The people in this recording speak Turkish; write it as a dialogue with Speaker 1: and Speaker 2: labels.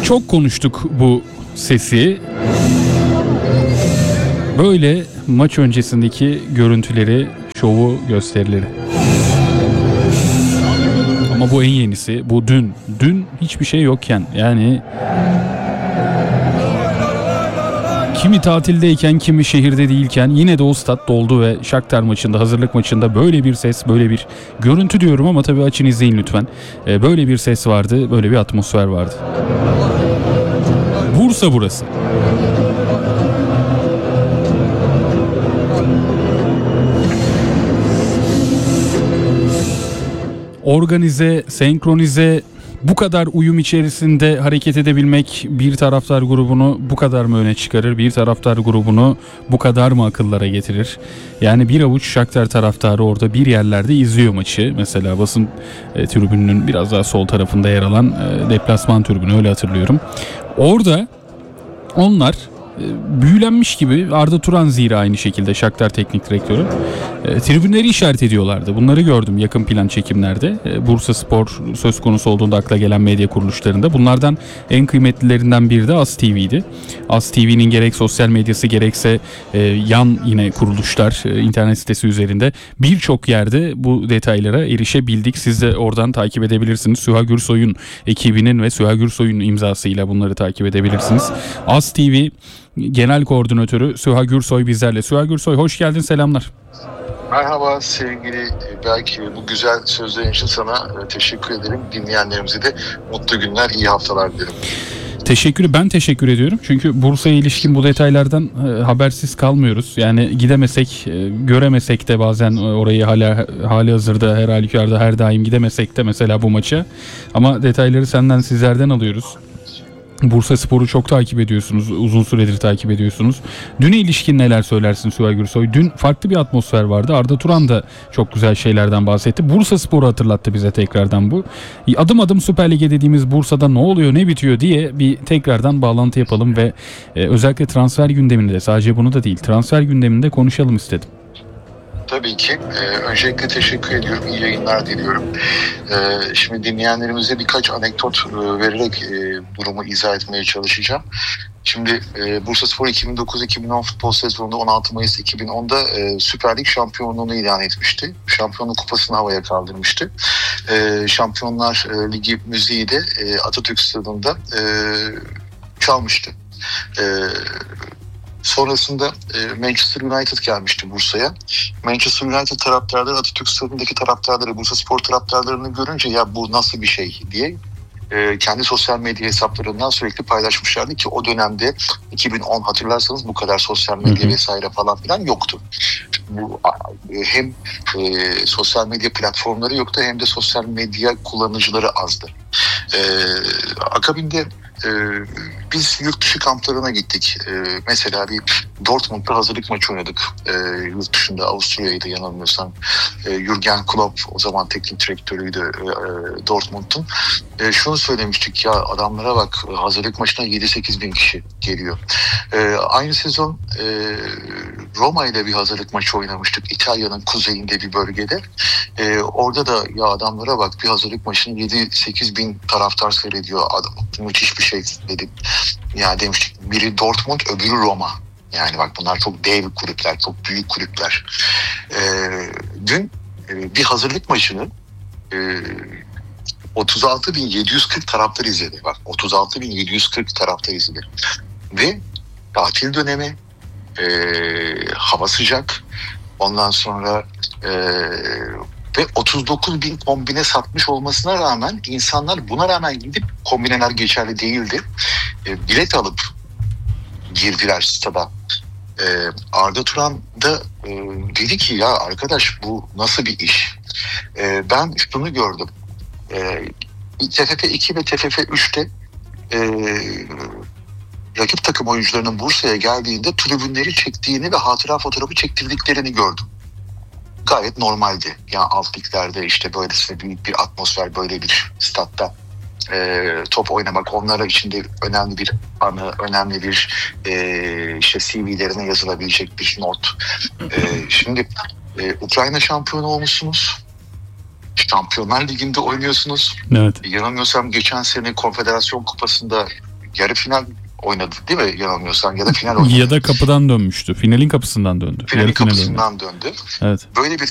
Speaker 1: Çok konuştuk bu sesi. Böyle maç öncesindeki görüntüleri, şovu, gösterileri. Ama bu en yenisi. Bu dün. Dün hiçbir şey yokken, yani kimi tatildeyken, kimi şehirde değilken yine de o stat doldu ve Shakhtar maçında, hazırlık maçında böyle bir ses, böyle bir görüntü diyorum ama tabii açın izleyin lütfen. Böyle bir ses vardı, böyle bir atmosfer vardı. Bursa burası. Organize, senkronize, bu kadar uyum içerisinde hareket edebilmek bir taraftar grubunu bu kadar mı öne çıkarır? Bir taraftar grubunu bu kadar mı akıllara getirir? Yani bir avuç Shakhtar taraftarı orada bir yerlerde izliyor maçı. Mesela basın tribününün biraz daha sol tarafında yer alan deplasman tribünü, öyle hatırlıyorum. Orada onlar büyülenmiş gibi, Arda Turan zira aynı şekilde Shakhtar teknik direktörü, tribünleri işaret ediyorlardı. Bunları gördüm yakın plan çekimlerde. Bursa Spor söz konusu olduğunda akla gelen medya kuruluşlarında. Bunlardan en kıymetlilerinden biri de AS TV'ydi. AS TV'nin gerek sosyal medyası gerekse yan yine kuruluşlar, internet sitesi üzerinde birçok yerde bu detaylara erişebildik. Siz de oradan takip edebilirsiniz. Süha Gürsoy'un ekibinin ve Süha Gürsoy'un imzasıyla bunları takip edebilirsiniz. AS TV Genel Koordinatörü Süha Gürsoy bizlerle. Süha Gürsoy, hoş geldin, selamlar.
Speaker 2: Merhaba sevgili belki bu güzel sözlerin için sana teşekkür ederim. Dinleyenlerimize de mutlu günler, iyi haftalar dilerim.
Speaker 1: Ben teşekkür ediyorum. Çünkü Bursa'ya ilişkin bu detaylardan habersiz kalmıyoruz. Yani gidemesek, göremesek de bazen orayı hali hazırda her halükarda her daim gidemesek de mesela bu maça. Ama detayları sizlerden alıyoruz. Bursa Spor'u çok takip ediyorsunuz. Uzun süredir takip ediyorsunuz. Düne ilişkin neler söylersin Süha Gürsoy? Dün farklı bir atmosfer vardı. Arda Turan da çok güzel şeylerden bahsetti. Bursa Spor'u hatırlattı bize tekrardan bu. Adım adım Süper Lig'e dediğimiz Bursa'da ne oluyor, ne bitiyor diye bir tekrardan bağlantı yapalım ve özellikle transfer gündeminde, sadece bunu da değil, transfer gündeminde konuşalım istedim.
Speaker 2: Tabii ki. Öncelikle teşekkür ediyorum. İyi yayınlar diliyorum. Şimdi dinleyenlerimize birkaç anekdot vererek durumu izah etmeye çalışacağım. Şimdi Bursaspor 2009-2010 futbol sezonunda 16 Mayıs 2010'da Süper Lig şampiyonluğunu ilan etmişti. Şampiyonluk kupasını havaya kaldırmıştı. Şampiyonlar Ligi müziği de Atatürk Stadı'nda çalmıştı. Sonrasında Manchester United gelmişti Bursa'ya. Manchester United taraftarları Atatürk Stadı'ndaki taraftarları, Bursaspor taraftarlarını görünce ya bu nasıl bir şey diye kendi sosyal medya hesaplarından sürekli paylaşmışlardı ki o dönemde 2010 hatırlarsanız bu kadar sosyal medya vesaire falan filan yoktu. Bu hem sosyal medya platformları yoktu hem de sosyal medya kullanıcıları azdı. Akabinde biz yurt dışı kamplarına gittik. Mesela bir Dortmund'da hazırlık maçı oynadık. Yurt dışında Avusturya'ydı yanılmıyorsam. Jürgen Klopp o zaman teknik direktörüydü Dortmund'un. Şunu söylemiştik ya adamlara bak hazırlık maçına 7-8 bin kişi geliyor. Aynı sezon Roma ile bir hazırlık maçı oynamıştık. İtalya'nın kuzeyinde bir bölgede. Orada da ya adamlara bak bir hazırlık maçını 7-8 bin taraftar seyrediyor. Adam, müthiş bir şey dedim. Ya demiştik biri Dortmund öbürü Roma. Yani bak bunlar çok dev kulüpler, çok büyük kulüpler. Dün bir hazırlık maçını 36.740 taraftar izledi. Bak 36.740 taraftar izledi. Ve tatil dönemi, hava sıcak. Ondan sonra ve 39 bin kombine satmış olmasına rağmen insanlar buna rağmen gidip kombineler geçerli değildi. Bilet alıp girdiler stada. Arda Turan da dedi ki ya arkadaş bu nasıl bir iş? Ben şunu gördüm. TFF 2 ve TFF 3'te rakip takım oyuncularının Bursa'ya geldiğinde tribünleri çektiğini ve hatıra fotoğrafı çektirdiklerini gördüm. Gayet normaldi. Yani alt liglerde işte böylesine büyük bir atmosfer, böyle bir statta top oynamak onlara için de önemli bir anı, önemli bir işte CV'lerine yazılabilecek bir not. Şimdi Ukrayna şampiyonu olmuşsunuz. Şampiyonlar Ligi'nde oynuyorsunuz.
Speaker 1: Evet.
Speaker 2: Yanılmıyorsam geçen sene Konfederasyon Kupası'nda yarı final oynadı değil mi yanılmıyorsam, ya da final oynadı.
Speaker 1: Ya da kapıdan dönmüştü. Finalin kapısından döndü.
Speaker 2: Finalin
Speaker 1: Yarı finale
Speaker 2: kapısından döndü.
Speaker 1: Evet.
Speaker 2: Böyle bir